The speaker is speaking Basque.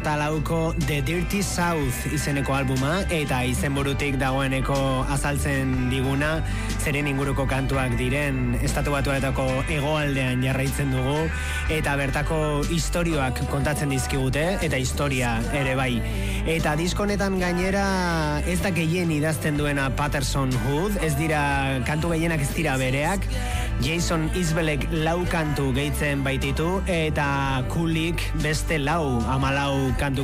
Talauko The Dirty South izeneko albuma, eta izenburutik dagoeneko azaltzen diguna, zeren inguruko kantuak diren, Estatu Batuetako hegoaldean jarraitzen dugu, eta bertako istorioak kontatzen dizkigute, eta historia ere bai. Eta diskonetan gainera ez da gehien idazten duena Patterson Hood, ez dira, kantu gehienak ez dira bereak, Jason Isbellek 4 kantu gehitzen baititu, eta Kulik beste 4 kantu